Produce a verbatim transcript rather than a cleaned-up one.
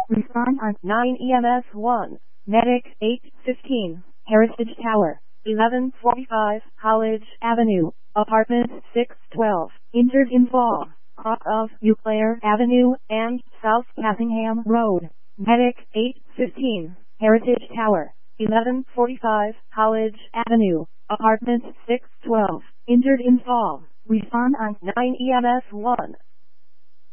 Respond on nine E M S one. Medic eight fifteen. Heritage Tower. eleven forty-five. College Avenue. Apartment six twelve. Injured in fall. Cross of Euclair Avenue and South Passingham Road. Medic eight fifteen. Heritage Tower. eleven forty-five. College Avenue. Apartment six twelve. Injured in fall. Respond on nine E M S one.